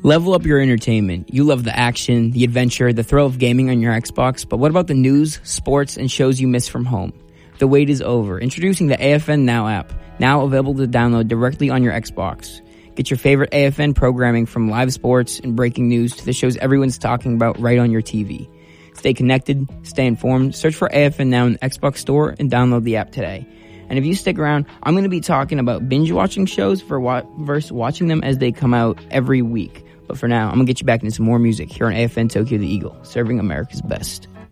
Level up your entertainment. You love the action, the adventure, the thrill of gaming on your Xbox, but what about the news, sports, and shows you miss from home? The wait is over. Introducing the AFN Now app, now available to download directly on your Xbox. Get your favorite AFN programming from live sports and breaking news to the shows everyone's talking about right on your TV. Stay connected, stay informed, search for AFN Now in the Xbox Store and download the app today. And if you stick around, I'm going to be talking about binge-watching shows versus watching them as they come out every week. But for now, I'm going to get you back into some more music here on AFN Tokyo the Eagle, serving America's best.